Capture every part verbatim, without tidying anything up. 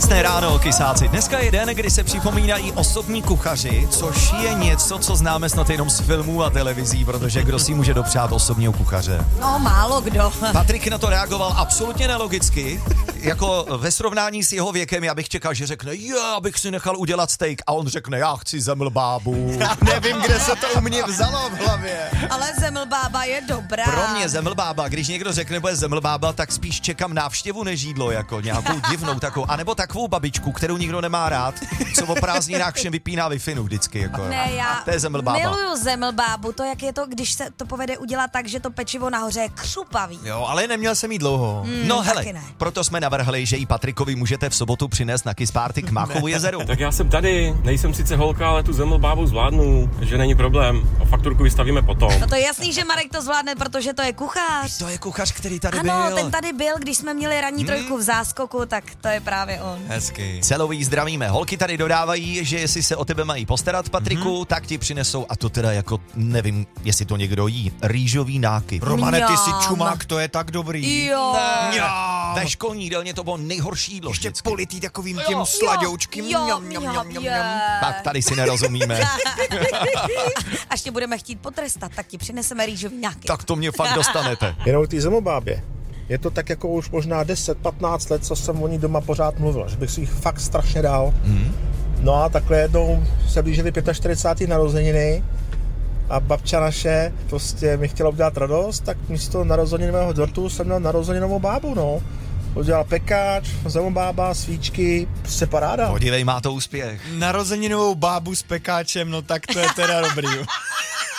Krásné ráno, kysáci. Dneska je den, kdy se připomínají osobní kuchaři, což je něco, co známe snad jenom z filmů a televizí, protože kdo si může dopřát osobního kuchaře? No, málo kdo. Patrik na to reagoval absolutně nelogicky. Jako ve srovnání s jeho věkem, já bych čekal, že řekne, já abych si nechal udělat steak, a on řekne, já chci zemlbábu. Já nevím, kde se to u mě vzalo v hlavě. Ale zemlbába je dobrá. Pro mě zemlbába, když někdo řekne, bude zemlbába, tak spíš čekám návštěvu než jídlo, jako nějakou divnou takovou, anebo takovou babičku, kterou nikdo nemá rád, co o prázdninách všem vypíná Wi-Fi vždycky, jako. Ne, já to je zemlbába. miluju zemlbábu, to jak je to, když se to povede udělat tak, že to pečivo nahoře je křupavý. Jo, ale neměl jsem jí dlouho. Mm, No hele, ne. proto jsme navrhli, že i Patrikovi můžete v sobotu přinést na Kiss Party k Máchovu jezeru. Tak já jsem tady, nejsem sice holka, ale tu zemlbábu zvládnu, že není problém. A fakturku vystavíme potom. No to je jasný, že Marek to zvládne, protože to je kuchař. To je kuchař, který tady Ano, byl. ten tady byl, když jsme měli ranní Hmm. trojku v záskoku, tak to je právě on. Hezky. Celou jí zdravíme. Holky tady dodávají, že jestli se o tebe mají postarat, Patriku, tak ti přinesou, a to teda jako, nevím, jestli to někdo jí, rýžový nákyp. Romane, ty jsi Mňam. čumák, to je tak dobrý. Jo. Mňam. Ve školní jídelně to bylo nejhorší jídlo Ještě vždycky. politý takovým tím sladoučkým. Jo, Mňam, mňam, mňam, mňam, mňam, je. mňam. Tak tady si nerozumíme. Až tě budeme chtít potrestat, tak ti přineseme rýžový nákyp. Tak to mě fakt dostanete. Jenom o té zemlbábě. Je to tak jako už možná deset patnáct let, co jsem o ní doma pořád mluvil, že bych si jich fakt strašně dal. Mm. No a takhle jednou se blížily čtyřicáté páté narozeniny a babča naše prostě mi chtěla udělat radost, tak místo narozeninového dortu jsem měl narozeninovou bábu, no. Udělal pekáč, zemlbába, svíčky, prostě paráda. Podívej, má to úspěch. Narozeninovou bábu s pekáčem, no tak to je teda dobrý.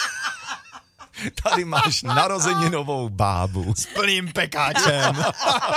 Tady máš narozeninovou bábu. S plným pekáčem.